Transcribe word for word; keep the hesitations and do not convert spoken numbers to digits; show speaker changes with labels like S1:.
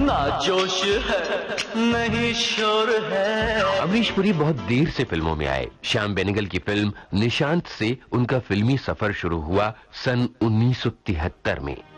S1: ना जोश है नहीं शोर है।
S2: अमरीश पुरी बहुत देर से फिल्मों में आए। श्याम बेनेगल की फिल्म निशांत से उनका फिल्मी सफर शुरू हुआ सन उन्नीस सौ तिहत्तर में।